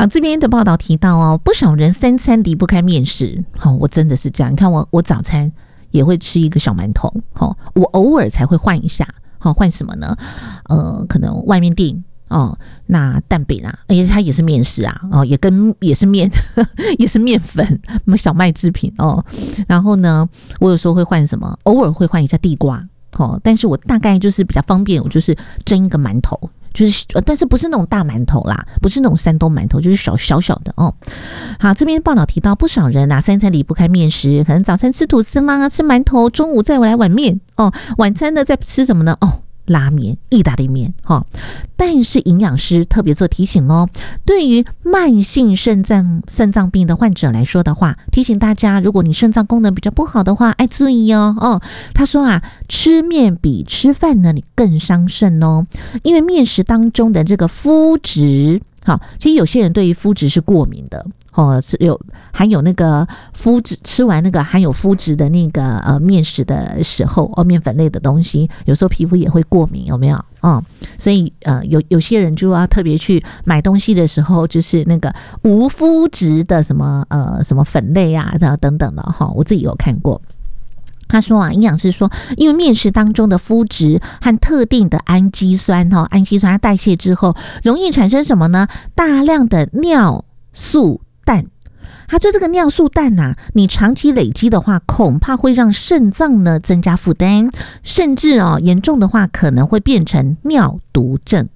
好，这边的报道提到哦，不少人3餐离不开面食。好，我真的是这样。你看我早餐也会吃一个小馒头，我偶尔才会换一下。换什么呢？可能外面订那蛋饼啊，而且它也是面食啊，也是面，也是面粉，小麦制品然后呢，我有时候会换什么？偶尔会换一下地瓜但是我大概就是比较方便，我就是蒸一个馒头。但是不是那种大馒头啦，不是那种山东馒头，就是小小的好，这边报道提到不少人3餐离不开面食，可能早餐吃吐司啦，吃馒头，中午再来碗面晚餐呢再吃什么呢？拉面、意大利面但是营养师特别做提醒咯，对于慢性肾脏病的患者来说的话，提醒大家，如果你肾脏功能比较不好的话，爱注意他说吃面比吃饭呢你更伤肾因为面食当中的这个麸质其实有些人对于麸质是过敏的含有那个麸质，吃完那个含有麸质的那个面食的时候面粉类的东西，有时候皮肤也会过敏，有没有所以有些人就要特别去买东西的时候，就是那个无麸质的什么粉类啊等等的我自己有看过。他说营养师说，因为面食当中的麸质和特定的氨基酸氨基酸它代谢之后，容易产生什么呢？大量的尿素氮。他说这个尿素氮你长期累积的话，恐怕会让肾脏呢增加负担，甚至严重的话可能会变成尿毒症。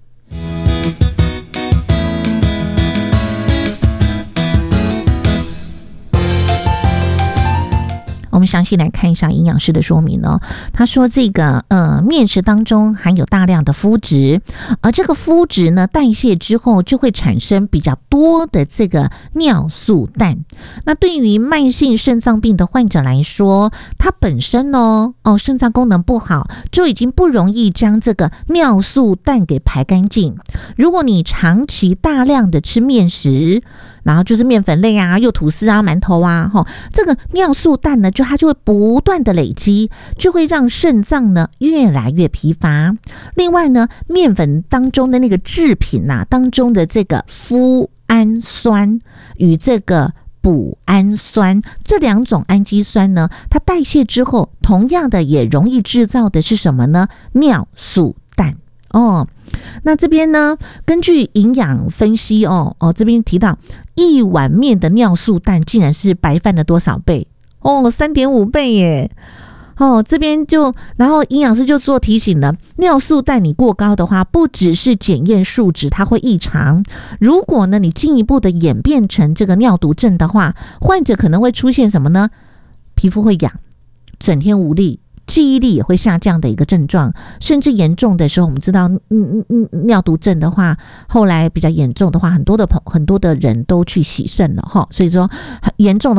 我们详细来看一下营养师的说明他说这个面食当中含有大量的麸质，而这个麸质呢代谢之后就会产生比较多的这个尿素氮。那对于慢性肾脏病的患者来说，他本身肾脏功能不好，就已经不容易将这个尿素氮给排干净。如果你长期大量的吃面食，然后就是面粉类啊，又吐司啊，馒头啊这个尿素氮呢它就会不断的累积，就会让肾脏呢越来越疲乏。另外呢，面粉当中的那个制品当中的这个麩氨酸与这个脯氨酸这2种氨基酸呢，它代谢之后同样的也容易制造的是什么呢？尿素氮那这边呢，根据营养分析这边提到一碗面的尿素氮竟然是白饭的多少倍？3.5 倍耶！这边然后营养师就做提醒了，尿素氮你过高的话，不只是检验数值它会异常，如果呢你进一步的演变成这个尿毒症的话，患者可能会出现什么呢？皮肤会痒，整天无力，记忆力也会下降的一个症状，甚至严重的时候，我们知道尿毒症的话，后来比较严重的话，很多的人都去洗肾了所以说严重的